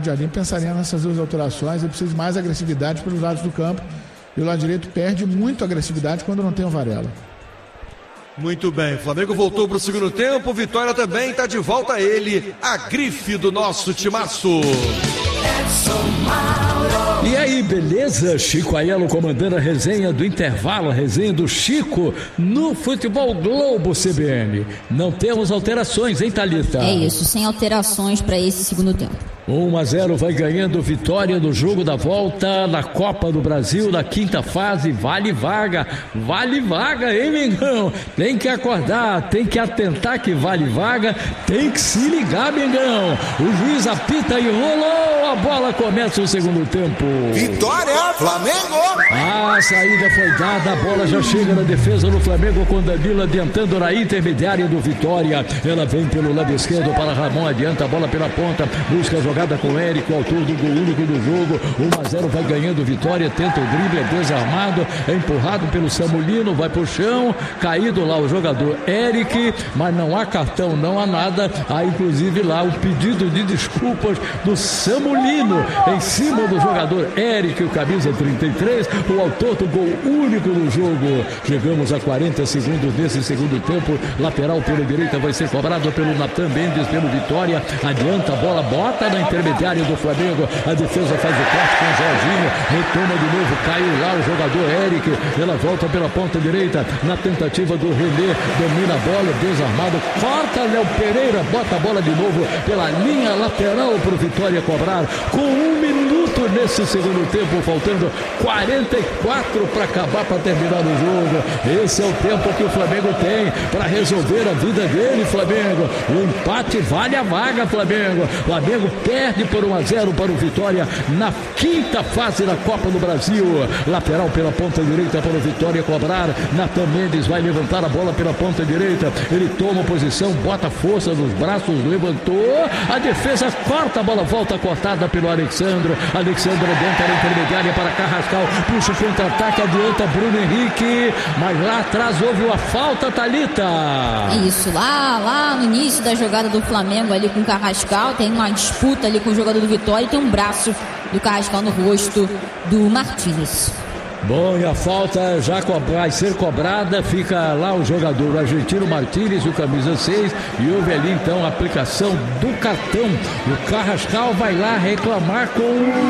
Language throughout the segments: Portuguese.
de Jardim pensaria nessas duas alterações. Ele precisa de mais agressividade pelos lados do campo. E o lado direito perde muito agressividade quando não tem o Varela. Muito bem, o Flamengo voltou para o segundo tempo. Vitória também está de volta ele, a grife do nosso timaço. E aí, beleza? Chico Aiello comandando a resenha do intervalo, a resenha do Chico no Futebol Globo CBN. Não temos alterações, hein, Thalita? É isso, sem alterações para esse segundo tempo. 1-0 vai ganhando Vitória no jogo da volta na Copa do Brasil, na quinta fase. Vale vaga, hein, Mengão? Tem que acordar, tem que atentar que vale vaga, tem que se ligar, Mengão. O juiz apita e rolou, a bola começa o segundo tempo. Vitória, Flamengo! A saída foi dada, a bola já chega na defesa do Flamengo com Danilo adiantando na intermediária do Vitória. Ela vem pelo lado esquerdo para Ramon, adianta a bola pela ponta, busca a jogada com o Érico, autor do gol único do jogo. 1-0 vai ganhando Vitória, tenta o drible, é desarmado, é empurrado pelo Samulino, vai pro chão, caído lá o jogador Eric, mas não há cartão, não há nada. Há inclusive lá o pedido de desculpas do Samulino em cima do jogador Eric, o camisa 33, o autor do gol único do jogo. Chegamos a 40 segundos desse segundo tempo. Lateral pela direita vai ser cobrado pelo Natan Mendes, pelo Vitória. Adianta a bola, bota na intermediária do Flamengo. A defesa faz o corte com o Jorginho. Retoma de novo, caiu lá o jogador Eric. Ela volta pela ponta direita na tentativa do René. Domina a bola, desarmado. Corta Léo Pereira, bota a bola de novo pela linha lateral para o Vitória cobrar. Com 1 minuto nesse segundo tempo, faltando 44 para acabar, para terminar o jogo. Esse é o tempo que o Flamengo tem para resolver a vida dele, Flamengo. O empate vale a vaga, Flamengo. Flamengo perde por 1-0 para o Vitória na quinta fase da Copa do Brasil. Lateral pela ponta direita para o Vitória cobrar. Natan Mendes vai levantar a bola pela ponta direita. Ele toma posição, bota força nos braços, levantou. A defesa corta, a bola volta cortada pelo Alexandro. Alexandre dentro da intermediária para Carrascal, puxa o contra-ataque, adianta Bruno Henrique, mas lá atrás houve uma falta, Thalita. Isso, lá no início da jogada do Flamengo ali com o Carrascal, tem uma disputa ali com o jogador do Vitória e tem um braço do Carrascal no rosto do Martínez. Bom, e a falta já vai ser cobrada, fica lá o jogador argentino Martínez, o camisa 6, e houve ali então a aplicação do cartão. O Carrascal vai lá reclamar com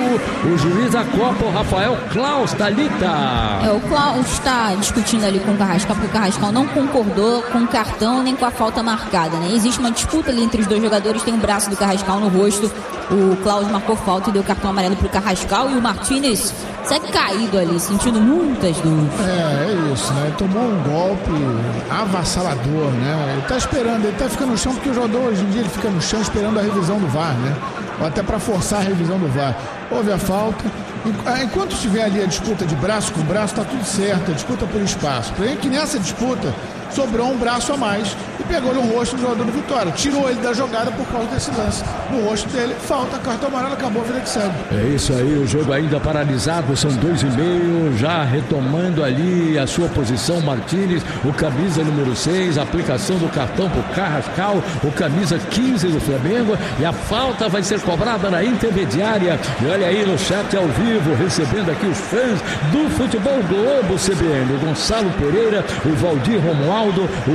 o juiz da Copa, o Rafael Klaus, Thalita. O Klaus está discutindo ali com o Carrascal, porque o Carrascal não concordou com o cartão nem com a falta marcada, né? Existe uma disputa ali entre os dois jogadores, tem um braço do Carrascal no rosto, o Klaus marcou falta e deu cartão amarelo para o Carrascal, e o Martínez segue caído ali, sentindo muitas dúvidas. É isso, né? Ele tomou um golpe avassalador, né? Ele tá esperando, ele tá ficando no chão, porque o jogador hoje em dia ele fica no chão esperando a revisão do VAR, né? Ou até para forçar a revisão do VAR. Houve a falta. Enquanto estiver ali a disputa de braço com braço, tá tudo certo, a disputa por espaço. Porém que nessa disputa sobrou um braço a mais e pegou no rosto do jogador do Vitória. Tirou ele da jogada por causa desse lance. No rosto dele, falta, cartão amarelo, acabou a vida que segue. É isso aí, o jogo ainda paralisado, são 2,5, já retomando ali a sua posição, Martínez, o camisa número 6, a aplicação do cartão pro Carrascal, o camisa 15 do Flamengo, e a falta vai ser cobrada na intermediária. E olha aí no chat ao vivo, recebendo aqui os fãs do Futebol Globo CBN, o Gonçalo Pereira, o Valdir Romualdo,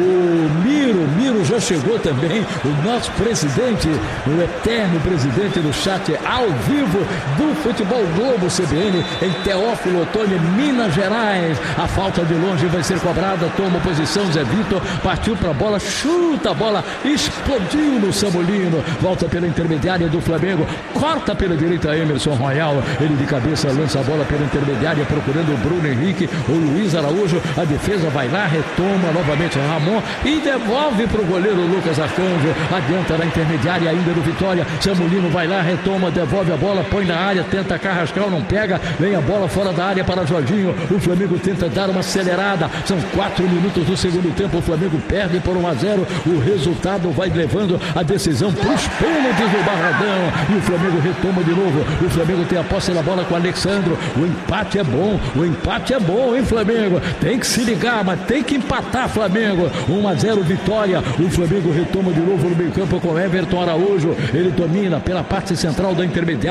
o Miro já chegou também, o nosso presidente, o eterno presidente do chat ao vivo do Futebol Globo CBN em Teófilo Otoni, Minas Gerais. A falta de longe vai ser cobrada, toma posição Zé Vitor, partiu para a bola, chuta a bola, explodiu no Samulino, volta pela intermediária do Flamengo, corta pela direita Emerson Royal, ele de cabeça lança a bola pela intermediária procurando o Bruno Henrique, o Luiz Araújo, a defesa vai lá, retoma novamente Ramon e devolve para o goleiro Lucas Arcanjo, adianta na intermediária ainda do Vitória, Samulino vai lá, retoma, devolve a bola, põe na área, tenta Carrascal, não pega, vem a bola fora da área para Jorginho, o Flamengo tenta dar uma acelerada, são 4 minutos do segundo tempo, o Flamengo perde por 1-0, o resultado vai levando a decisão para os pênaltis do Barradão, e o Flamengo retoma de novo, o Flamengo tem a posse da bola com o Alexandro, o empate é bom, hein, Flamengo, tem que se ligar, mas tem que empatar, Flamengo, 1-0 Vitória, o Flamengo retoma de novo no meio campo com Everton Araújo, ele domina pela parte central da intermediária,